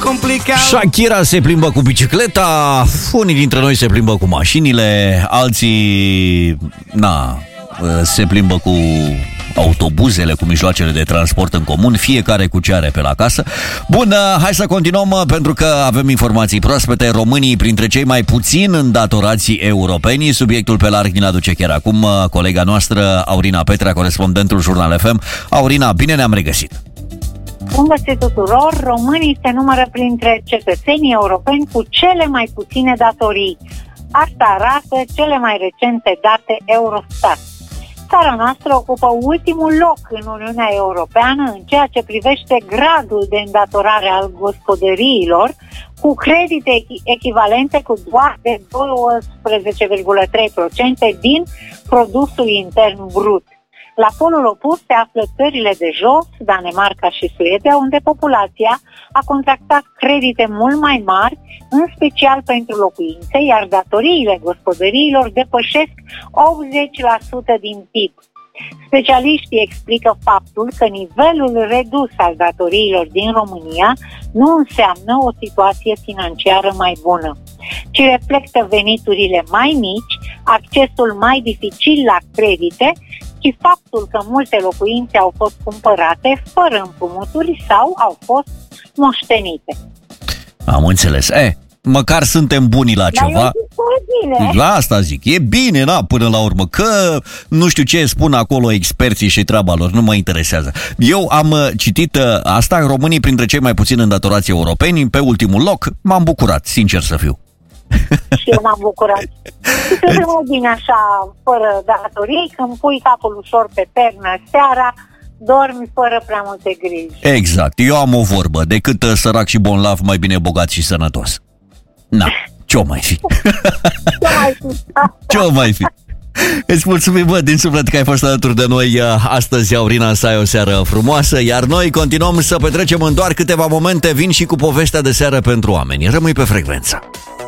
complicado. Shakira se plimbă cu bicicleta, unii dintre noi se plimbă cu mașinile, alții, se plimbă cu autobuzele, cu mijloacele de transport în comun, fiecare cu ce are pe la casă. Bun, hai să continuăm pentru că avem informații proaspete. Românii printre cei mai puțin îndatorați europeni. Subiectul pe larg ne aduce chiar acum colega noastră Aurina Petrea, corespondentul Jurnal FM. Aurina, bine ne-am regăsit! Bun găsit tuturor! Românii se numără printre cetățenii europeni cu cele mai puține datorii. Asta arată cele mai recente date Eurostat. Țara noastră ocupă ultimul loc în Uniunea Europeană în ceea ce privește gradul de îndatorare al gospodăriilor, cu credite echivalente cu doar de 12,3% din produsul intern brut. La polul opus se află țările de jos, Danemarca și Suedia, unde populația a contractat credite mult mai mari, în special pentru locuințe, iar datoriile gospodăriilor depășesc 80% din PIB. Specialiștii explică faptul că nivelul redus al datoriilor din România nu înseamnă o situație financiară mai bună, ci reflectă veniturile mai mici, accesul mai dificil la credite și faptul că multe locuințe au fost cumpărate fără împrumuturi sau au fost moștenite. Am înțeles. Măcar suntem buni la ceva. Dar e bine. La asta zic. E bine, până la urmă. Că nu știu ce spun acolo experții și treaba lor. Nu mă interesează. Eu am citit asta. Românii printre cei mai puțin îndatorați europeni, pe ultimul loc. M-am bucurat, sincer să fiu. Și eu m-am bucurat. Și să mă bine așa, fără datorii, când pui capul ușor pe pernă seara, dormi fără prea multe griji. Exact. Eu am o vorbă. Decât sărac și bonlav, mai bine bogat și sănătos. Ce-o mai fi? Ce-o mai fi? Îți mulțumim, din suflet, că ai fost alături de noi astăzi, Aurina, să ai o seară frumoasă, iar noi continuăm să petrecem în doar câteva momente. Vin și cu povestea de seară pentru oameni. Rămâi pe frecvență.